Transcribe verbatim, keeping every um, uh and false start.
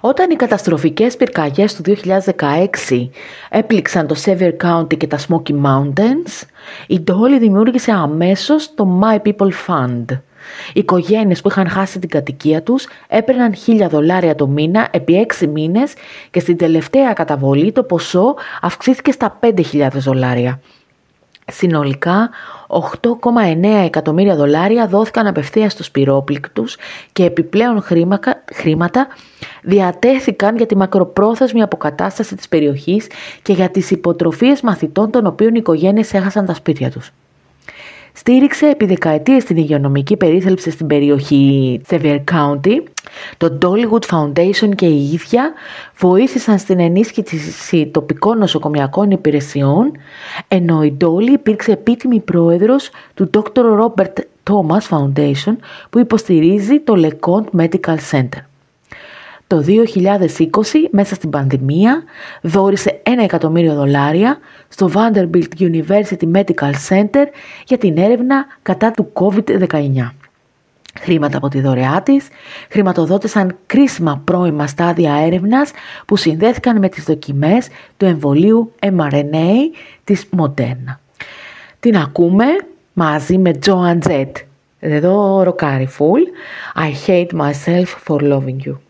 Όταν οι καταστροφικές πυρκαγιές του δύο χιλιάδες δεκαέξι έπληξαν το Sevier County και τα Smoky Mountains, η Dolly δημιούργησε αμέσως το My People Fund. Οι οικογένειες που είχαν χάσει την κατοικία τους έπαιρναν χίλια δολάρια το μήνα επί έξι μήνες και στην τελευταία καταβολή το ποσό αυξήθηκε στα πέντε χιλιάδες δολάρια. Συνολικά, οκτώ κόμμα εννέα εκατομμύρια δολάρια δόθηκαν απευθείας στους πυρόπληκτους και επιπλέον χρήματα διατέθηκαν για τη μακροπρόθεσμη αποκατάσταση της περιοχής και για τις υποτροφίες μαθητών των οποίων οι οικογένειες έχασαν τα σπίτια τους. Στήριξε επί δεκαετίες την υγειονομική περίθαλψη στην περιοχή Sevier County. Το Dollywood Foundation και η ίδια βοήθησαν στην ενίσχυση τοπικών νοσοκομιακών υπηρεσιών, ενώ η Dolly υπήρξε επίτιμη πρόεδρος του Doctor Robert Thomas Foundation που υποστηρίζει το LeConte Medical Center. Το δύο χιλιάδες είκοσι, μέσα στην πανδημία, δώρισε ένα εκατομμύριο δολάρια στο Vanderbilt University Medical Center για την έρευνα κατά του κόβιντ δεκαεννιά. Χρήματα από τη δωρεά της χρηματοδότησαν κρίσιμα πρώιμα στάδια έρευνας που συνδέθηκαν με τις δοκιμές του εμβολίου εμ αρ εν έι της Moderna. Την ακούμε μαζί με Joan Jett. Εδώ ροκάρι full. I hate myself for loving you.